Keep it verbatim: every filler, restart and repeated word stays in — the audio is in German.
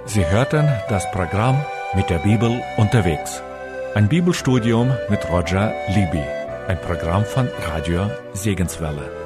Sie hörten das Programm Mit der Bibel unterwegs. Ein Bibelstudium mit Roger Libby. Ein Programm von Radio Segenswelle.